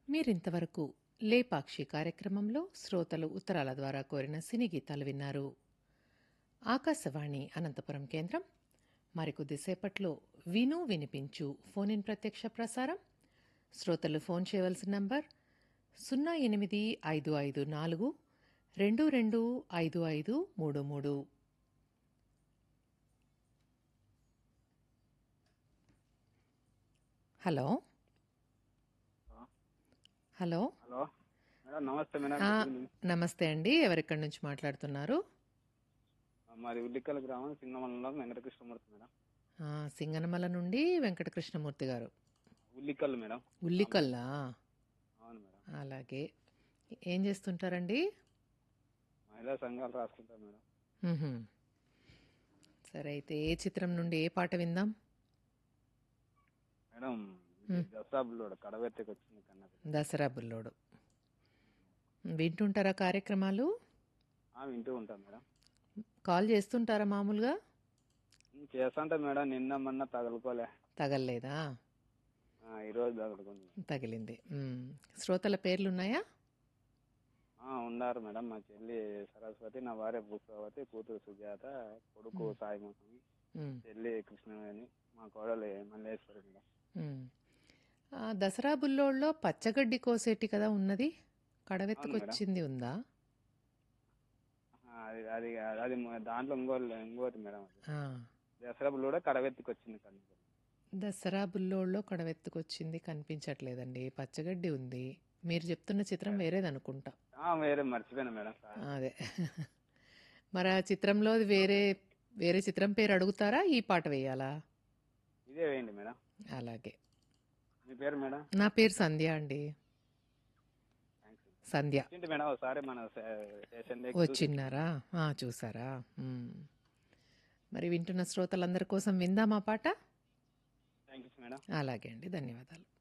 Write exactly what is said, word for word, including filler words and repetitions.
మీరింతవరకు లేపాక్షి కార్యక్రమంలో శ్రోతలు ఉత్తరాల ద్వారా కోరిన సినీ గీతాలు విన్నారు. ఆకాశవాణి అనంతపురం కేంద్రం మరికొద్దిసేపట్లో విను వినిపించు ఫోన్ ఇన్ ప్రత్యక్ష ప్రసారం. శ్రోతలు ఫోన్ చేయవలసిన నంబర్ సున్నా ఎనిమిది ఐదు ఐదు నాలుగు రెండు రెండు ఐదు ఐదు మూడు మూడు. హలో హలో హలో మేడం, నమస్తే మేడం. ఆ, గుడ్ ఈవినింగ్. నమస్తే అండి. ఎవరెక్కడి నుంచి మాట్లాడుతున్నారు? మాది ఉల్లికల్ గ్రామం సింగమండలం వెంకటకృష్ణమూర్తి మేడం. ఆ, సింగనమల నుండి వెంకటకృష్ణమూర్తి గారు. ఉల్లికల్ మేడం. ఉల్లికల్లా? అవును మేడం. అలాగే. ఏం చేస్తుంటారండి? మహిళా సంఘాలు రాసుకుంటాం మేడం. మ్హూ. సరే, అయితే ఏ చిత్రం నుండి ఏ పాట విందాం? మేడం, మ్. దసరా బుల్లోడు కడవెత్తకి వచ్చింది కన్నది. దసరా బుల్లోడు వింటుంటారా కార్యక్రమాలు? ఆ, వింటూ ఉంటాం మేడం. కాల్ చేస్తుంటారా మామూలుగా? ఉమ్, చేస్తాంటా మేడం. నిన్న మొన్న తగులుకోలే. తగల్లేదా? ఆ, ఈరోజు తగులుకుంది. తగిలింది. మ్. శ్రోతల పేర్లున్నాయా? ఆ, ఉన్నారు మేడం. మా చెల్లి సరస్వతి, నా భార్య భూప్రవతి, కూతురు సుజాత, కొడుకు సాయిమోహన్, మ్. చెల్లి కృష్ణవేణి, మా కోడలు మల్లేశ్వరి మేడం. మ్. ఆ, దసరా బుల్లోడులో పచ్చగడ్డి కోసేటి కదా ఉన్నది, కడవెత్తుకొచ్చింది ఉందా? ఆ, అది అది అది మ- దాంట్లో ఇంకోటి ఇంకోటి మేడం. అది ఆ, దసరా బుల్లోడు కడవెత్తికి వచ్చింది కన్నది. దసరా బుల్లోడులో కడవెత్తుకొచ్చింది కనిపించట్లేదండి. పచ్చగడ్డి ఉంది. మీరు చెప్తున్న చిత్రం వేరేదనుకుంటా. ఆ, వేరే మర్చిపోయాను మేడం. సారీ. అదే. మరి ఆ చిత్రంలో వేరే వేరే చిత్రం పేరు అడుగుతారా? ఈ పాట వేయాలా? ఇదే వేయండి మేడం. అలాగే. మీ పేరు మేడం? నా పేరు సంధ్య అండి. థ్యాంక్స్. సంధ్య. వచ్చింది మేడం ఒకసారి మన స్టేషన్ దగ్గర చూసి. వచ్చిన్నారా? ఆ, చూసారా? మ్మ్. మరి వింటున్న శ్రోతలందరి కోసం విందామా పాట? Thank you madam. అలాగే అండి, ధన్యవాదాలు.